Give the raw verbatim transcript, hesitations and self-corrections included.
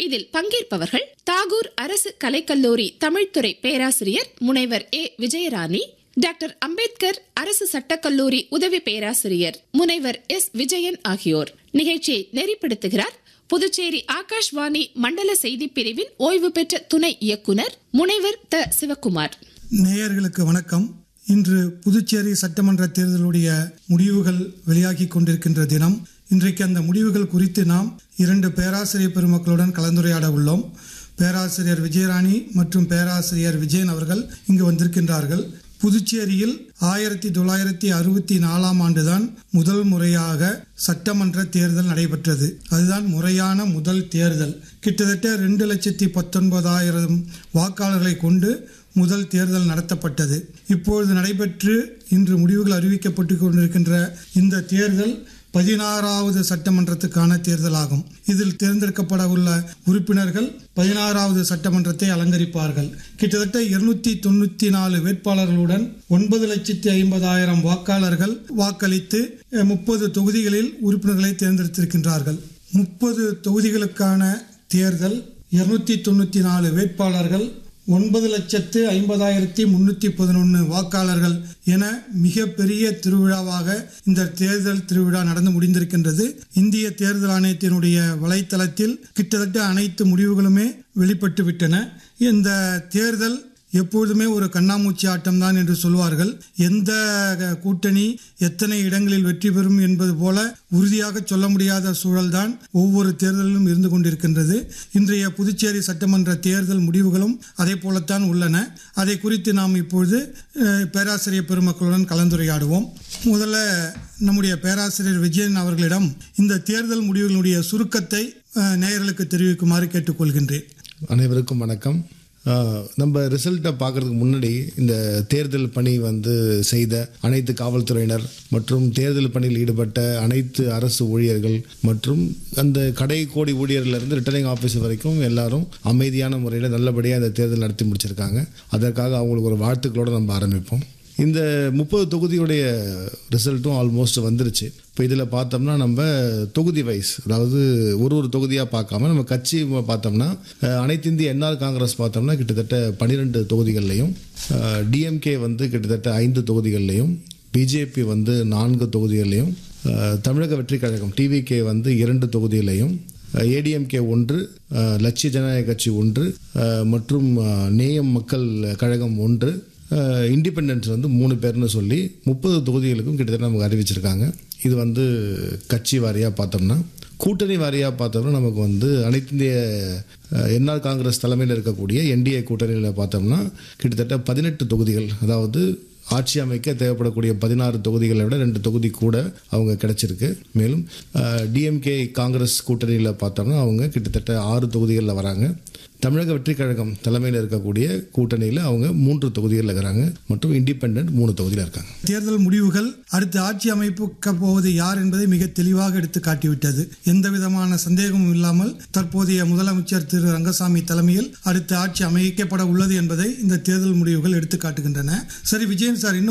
இதில் பங்கேற்பவர்கள் தாகூர் அரசு கலைக்கல்லூரி தமிழ்துறை பேராசிரியர் முனைவர் ஏ விஜயராணி, டாக்டர் அம்பேத்கர் அரசு சட்டக்கல்லூரி உதவி பேராசிரியர் முனைவர் எஸ் விஜயன் ஆகியோர். நிகழ்ச்சியை நெறிப்படுத்துகிறார் புதுச்சேரி ஆகாஷ்வாணி மண்டல செய்தி பிரிவின் ஓய்வு பெற்ற துணை இயக்குனர் முனைவர் த சிவக்குமார். நேயர்களுக்கு வணக்கம். இன்று புதுச்சேரி சட்டமன்ற தேர்தலுடைய முடிவுகள் வெளியாகி கொண்டிருக்கின்ற தினம். இன்றைக்கு அந்த முடிவுகள் குறித்து நாம் இரண்டு பேராசிரியர் பெருமக்களுடன் கலந்துரையாட உள்ளோம். பேராசிரியர் விஜயராணி மற்றும் பேராசிரியர் விஜயன் அவர்கள் இங்கு வந்திருக்கின்றார்கள். புதுச்சேரியில் ஆயிரத்தி தொள்ளாயிரத்தி அறுபத்தி நாலாம் ஆண்டுதான் முதல் முறையாக சட்டமன்ற தேர்தல் நடைபெற்றது. அதுதான் முறையான முதல் தேர்தல். கிட்டத்தட்ட ரெண்டு லட்சத்தி பத்தொன்பதாயிரம் வாக்காளர்களை கொண்டு முதல் தேர்தல் நடத்தப்பட்டது. இப்பொழுது நடைபெற்று இன்று முடிவுகள் அறிவிக்கப்பட்டு கொண்டிருக்கின்ற இந்த தேர்தல் பதினாறாவது சட்டமன்றத்துக்கான தேர்தலாகும். இதில் தேர்ந்தெடுக்கப்பட உள்ள உறுப்பினர்கள் பதினாறாவது சட்டமன்றத்தை அலங்கரிப்பார்கள். கிட்டத்தட்ட இருநூத்தி தொண்ணூத்தி நாலு வேட்பாளர்களுடன் ஒன்பது லட்சத்தி ஐம்பதாயிரம் வாக்காளர்கள் வாக்களித்து முப்பது தொகுதிகளில் உறுப்பினர்களை தேர்ந்தெடுத்திருக்கின்றார்கள். முப்பது தொகுதிகளுக்கான தேர்தல், இருநூத்தி தொண்ணூத்தி நாலு வேட்பாளர்கள், ஒன்பது லட்சத்து ஐம்பதாயிரத்தி முன்னூத்தி பதினொன்னு வாக்காளர்கள் என மிக பெரிய திருவிழாவாக இந்த தேர்தல் திருவிழா நடந்து முடிந்திருக்கின்றது. இந்திய தேர்தல் ஆணையத்தினுடைய வலைத்தளத்தில் கிட்டத்தட்ட அனைத்து முடிவுகளுமே வெளிப்பட்டு விட்டன. இந்த தேர்தல் எப்பொழுதுமே ஒரு கண்ணாமூச்சி ஆட்டம் தான் என்று சொல்வார்கள். எந்த கூட்டணி எத்தனை இடங்களில் வெற்றி பெறும் என்பது போல உறுதியாக சொல்ல முடியாத சூழல்தான் ஒவ்வொரு தேர்தலிலும் இருந்து கொண்டிருக்கின்றது. இன்றைய புதுச்சேரி சட்டமன்ற தேர்தல் முடிவுகளும் அதே போலத்தான் உள்ளன. அதை குறித்து நாம் இப்பொழுது பேராசிரியர் பெருமக்களுடன் கலந்துரையாடுவோம். முதல்ல நம்முடைய பேராசிரியர் விஜயன் அவர்களிடம் இந்த தேர்தல் முடிவுகளுடைய சுருக்கத்தை நேயர்களுக்கு தெரிவிக்குமாறு கேட்டுக்கொள்கின்றேன். அனைவருக்கும் வணக்கம். நம்ம ரிசல்ட்டை பார்க்கறதுக்கு முன்னாடி இந்த தேர்தல் பணி வந்து செய்த அனைத்து காவல்துறையினர் மற்றும் தேர்தல் பணியில் ஈடுபட்ட அனைத்து அரசு ஊழியர்கள் மற்றும் அந்த கடை கோடி ஊழியர்லேருந்து ரிட்டர்னிங் ஆஃபீஸர் வரைக்கும் எல்லாரும் அமைதியான முறையில் நல்லபடியாக இந்த தேர்தல் நடத்தி முடிச்சிருக்காங்க. அதற்காக அவங்களுக்கு ஒரு வாழ்த்துக்களோடு நம்ம ஆரம்பிப்போம். இந்த முப்பது தொகுதியுடைய ரிசல்ட்டும் ஆல்மோஸ்ட் வந்துருச்சு. இப்போ இதில் பார்த்தோம்னா நம்ம தொகுதி வைஸ், அதாவது ஒரு ஒரு தொகுதியாக பார்க்காம நம்ம கட்சி பார்த்தோம்னா அனைத்து இந்திய என்ஆர் காங்கிரஸ் பார்த்தோம்னா கிட்டத்தட்ட பன்னிரெண்டு தொகுதிகள்லையும், டிஎம்கே வந்து கிட்டத்தட்ட ஐந்து தொகுதிகள்லையும், பிஜேபி வந்து நான்கு தொகுதிகள்லையும், தமிழக வெற்றி கழகம் டிவிகே வந்து இரண்டு தொகுதியிலையும், ஏடிஎம்கே ஒன்று, லட்சிய ஜனநாயக கட்சி ஒன்று மற்றும் நேயம் மக்கள் கழகம் ஒன்று, இண்டிபெண்டன்ஸ் வந்து மூணு பேர்னு சொல்லி முப்பது தொகுதிகளுக்கும் கிட்டத்தட்ட நமக்கு அறிவிச்சிருக்காங்க. இது வந்து கட்சி வாரியாக பார்த்தோம்னா. கூட்டணி வாரியாக பார்த்தோம்னா நமக்கு வந்து அனைத்து இந்திய என்ஆர் காங்கிரஸ் தலைமையில் இருக்கக்கூடிய என்டிஏ கூட்டணியில் பார்த்தோம்னா கிட்டத்தட்ட பதினெட்டு தொகுதிகள், அதாவது ஆட்சி அமைக்க தேவைப்படக்கூடிய பதினாறு தொகுதிகளை விட ரெண்டு தொகுதி கூட அவங்க கிடைச்சிருக்கு. மேலும் டிஎம்கே காங்கிரஸ் கூட்டணியில் பார்த்தோம்னா அவங்க கிட்டத்தட்ட ஆறு தொகுதிகளில் வராங்க. தமிழக வெற்றி கழகம் தலைமையில் இருக்கக்கூடிய கூட்டணியில் அவங்க மூன்று தொகுதிகளில் இருக்கிறாங்க மற்றும் இண்டிபெண்டன்ட் மூணு தொகுதியில் இருக்காங்க. தேர்தல் முடிவுகள் அடுத்து ஆட்சி அமைப்புக்க போவது யார் என்பதை மிக தெளிவாக எடுத்து காட்டிவிட்டது. எந்த விதமான சந்தேகமும் இல்லாமல் தற்போதைய முதலமைச்சர் திரு ரங்கசாமி தலைமையில் அடுத்த ஆட்சி அமைக்கப்பட உள்ளது என்பதை இந்த தேர்தல் முடிவுகள் எடுத்து காட்டுகின்றன. சரி விஜயன் சார், இன்னும்